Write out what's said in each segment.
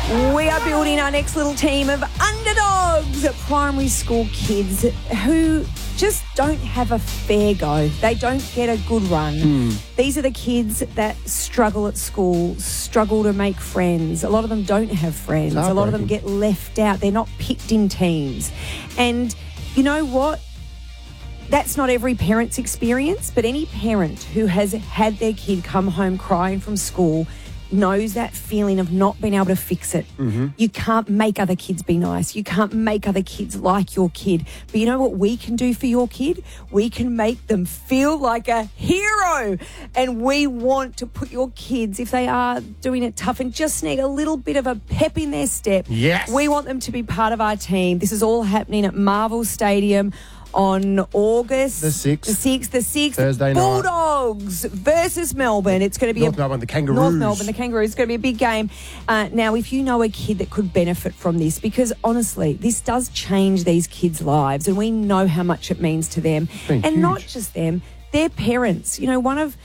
We are building our next little team of underdogs, primary school kids who just don't have a fair go. They don't get a good run. These are the kids that struggle at school, struggle to make friends. A lot of them don't have friends. A lot of them get left out. They're not picked in teams. And you know what? That's not every parent's experience, but any parent who has had their kid come home crying from school knows that feeling of not being able to fix it. You can't make other kids be nice. You can't make other kids like your kid. But you know what we can do for your kid? We can make them feel like a hero. And we want to put your kids, if they are doing it tough and just need a little bit of a pep in their step, we want them to be part of our team. This is all happening at Marvel Stadium on August the 6th. Thursday night. Bulldogs versus Melbourne. It's going to be North Melbourne, the Kangaroos. North Melbourne, the Kangaroos. It's going to be a big game. Now, if you know a kid that could benefit from this, because honestly, this does change these kids' lives, and we know how much it means to them, and huge. not just them, their parents. You know, one of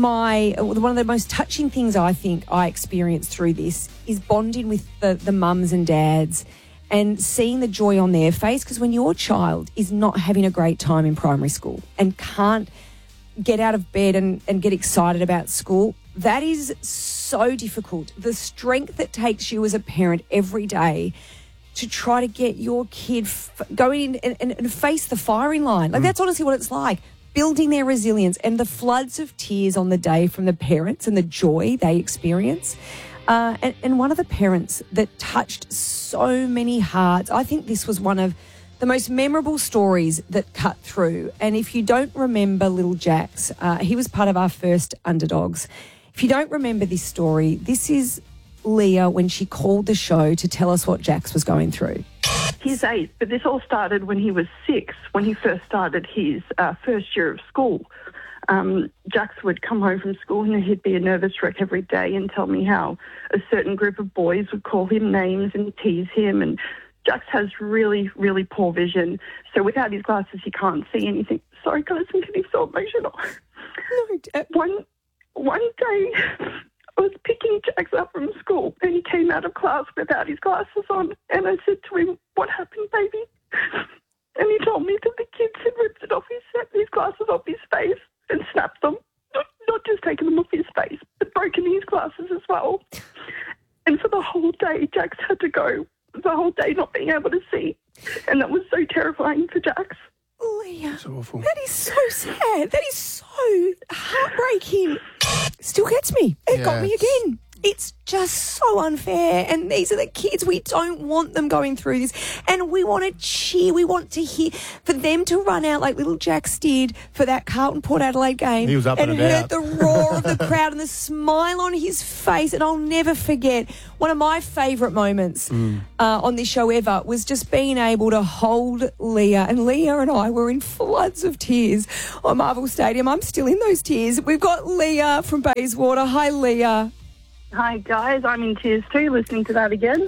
the most touching things I think I experienced through this is bonding with the mums and dads and seeing the joy on their face, because when your child is not having a great time in primary school and can't get out of bed and get excited about school, that is so difficult. The strength that takes you as a parent every day to try to get your kid going in and face the firing line. Like, that's honestly what it's like, building their resilience and the floods of tears on the day from the parents and the joy they experience. And one of the parents that touched so many hearts, I think this was one of the most memorable stories that cut through. And if you don't remember little Jax, he was part of our first underdogs. If you don't remember this story, this is Leah when she called the show to tell us what Jax was going through. He's 8, but this all started when he was 6, when he first started his first year of school. Jax would come home from school and he'd be a nervous wreck every day and tell me how a certain group of boys would call him names and tease him. And Jax has really, really poor vision. So without his glasses, he can't see anything. Sorry, guys, I'm getting so emotional. One day, I was picking Jax up from school and he came out of class without his glasses on. And I said to him, "What happened, baby?" And he told me that the kids had ripped his glasses off his face and snapped them. Not just taken them off his face, but broken his glasses as well. And for the whole day, Jax had to go the whole day not being able to see. And that was so terrifying for Jax. Leah, That's awful. that is so sad. That is so heartbreaking. Still gets me. It got me again. It's just so unfair. And these are the kids. We don't want them going through this. And we want to cheer. We want to hear for them to run out like little Jax did for that Carlton Port Adelaide game. He was up and heard about. the roar of the crowd and the smile on his face. And I'll never forget one of my favourite moments on this show ever was just being able to hold Leah. And Leah and I were in floods of tears on Marvel Stadium. I'm still in those tears. We've got Leah from Bayswater. Hi, Leah. Hi, guys. I'm in tears too, listening to that again.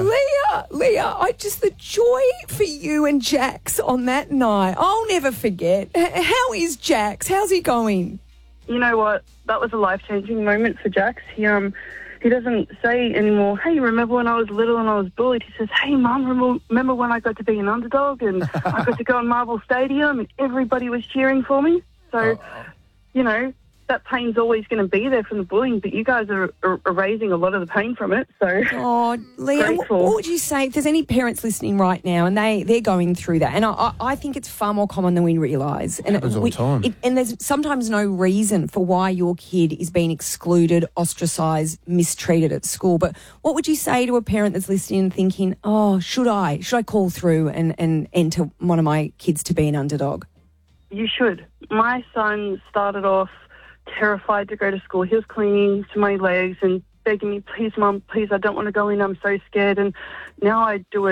Oh, Leah, the joy for you and Jax on that night, I'll never forget. How is Jax? How's he going? You know what? That was a life-changing moment for Jax. He doesn't say anymore, "Hey, remember when I was little and I was bullied?" He says, "Hey, Mum, remember when I got to be an underdog and I got to go on Marvel Stadium and everybody was cheering for me?" So, you know, that pain's always going to be there from the bullying, but you guys are erasing a lot of the pain from it. So, Leah, what would you say if there's any parents listening right now and they're going through that? And I think it's far more common than we realise. And it happens all the time. And there's sometimes no reason for why your kid is being excluded, ostracised, mistreated at school. But what would you say to a parent that's listening and thinking, should I call through and enter one of my kids to be an underdog? You should. My son started off terrified to go to school. He was clinging to my legs and begging me, "Please, Mum, please, I don't want to go in. I'm so scared." And now I do a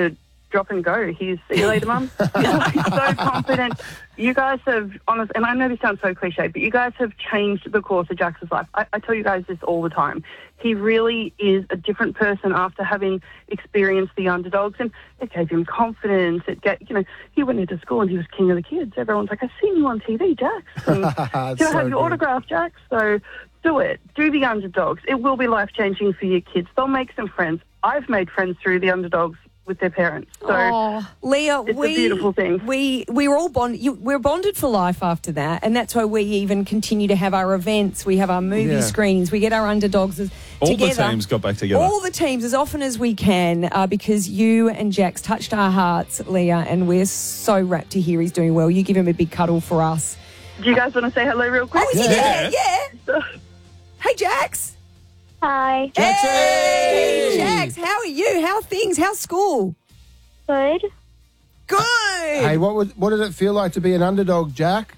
drop and go. He's, see you later, Mum. He's so confident. You guys have, honest, and I know this sounds so cliche, but you guys have changed the course of Jax's life. I tell you guys this all the time. He really is a different person after having experienced the underdogs, and it gave him confidence. He went into school and he was king of the kids. Everyone's like, I've seen you on TV, Jax. And, can I have your autograph, Jax? So do it. Do the underdogs. It will be life-changing for your kids. They'll make some friends. I've made friends through the underdogs with their parents. So Leah, it's a beautiful thing. We're all bonded. We're bonded for life after that, and that's why we even continue to have our events. We have our movie screenings. We get our underdogs together. All the teams got back together. All the teams as often as we can, because you and Jax touched our hearts, Leah, and we're so rapt to hear he's doing well. You give him a big cuddle for us. Do you guys want to say hello real quick? Oh, yeah. Hey, Jax. Hi. Hey, Jax, how are you? How are things? How's school? Good. Good. Hey, what did it feel like to be an underdog, Jack?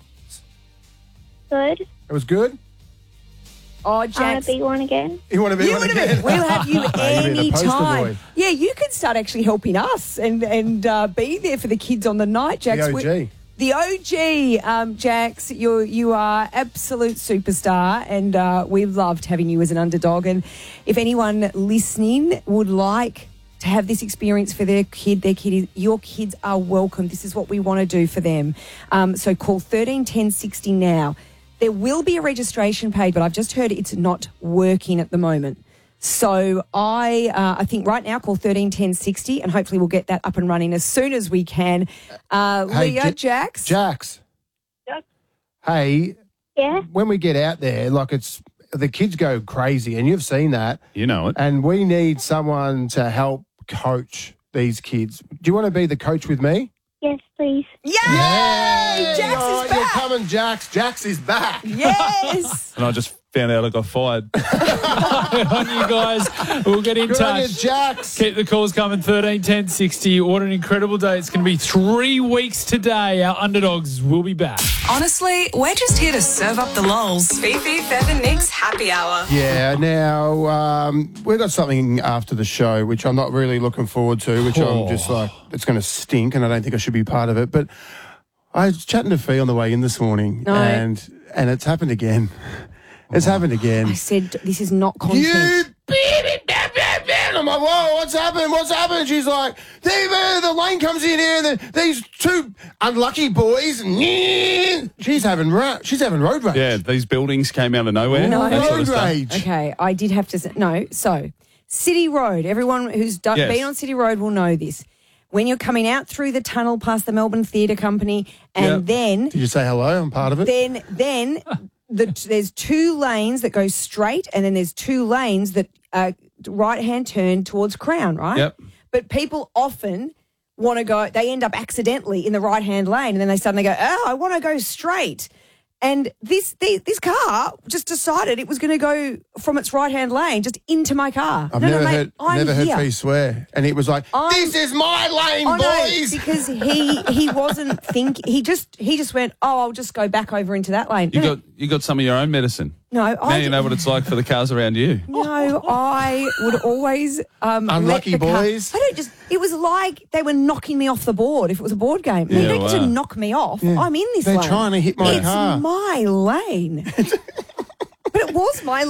Good. It was good? Oh, I want Jax. to be one again. You want to be one again? We'll have you You'll be the poster anytime. boy. Yeah, you can start actually helping us and be there for the kids on the night, Jax. The OG. The OG, Jax, you are absolute superstar, and we loved having you as an underdog. And if anyone listening would like to have this experience for their kid, your kids are welcome. This is what we want to do for them. So call 13 10 60 now. There will be a registration page, but I've just heard it's not working at the moment. So I think right now call 13 10 60, and hopefully we'll get that up and running as soon as we can. Leah, Jax? Jax. Yes. Hey, Yeah. when we get out there, the kids go crazy, and you've seen that. You know it. And we need someone to help coach these kids. Do you want to be the coach with me? Yes, please. Yay! Yay! Jax Oh, is you're back! coming, Jax. Jax is back. Yes! And I just found out I got fired. On you guys. We'll get in Good on you, touch. Jax. Keep the calls coming, 13 10 60. What an incredible day. It's going to be 3 weeks today. Our underdogs will be back. Honestly, we're just here to serve up the lols. Fifi, Fev and Nick's happy hour. Yeah, now we've got something after the show which I'm not really looking forward to, which I'm just like, it's going to stink and I don't think I should be part of it. But I was chatting to Fee on the way in this morning and it's happened again. It's happened again. I said, this is not content. You beep, I'm like, whoa, what's happened? What's happened? She's like, the lane comes in here, and these two unlucky boys, she's having road rage. Yeah, these buildings came out of nowhere. No. That sort Road of stuff. rage. Okay, I did have to say, no, so City Road, everyone who's Yes. been on City Road will know this. When you're coming out through the tunnel past the Melbourne Theatre Company, and then Did you say hello? I'm part of it. then there's 2 lanes that go straight, and then there's 2 lanes that right-hand turn towards Crown, right? Yep. But people often want to go, they end up accidentally in the right-hand lane, and then they suddenly go, oh, I want to go straight. And this car just decided it was going to go from its right-hand lane just into my car. I've No, never mate, I'm heard here. Fee swear. And it was like, this is my lane, I know, boys. because he wasn't thinking. He just went, oh, I'll just go back over into that lane. You got some of your own medicine. No, Now you know what it's like for the cars around you. No, I would always Unlucky let the car- boys. I don't just. It was like they were knocking me off the board. If it was a board game, Yeah, you don't get wow. to knock me off. I'm in this They're lane. trying to hit my it's car. my lane. But it was my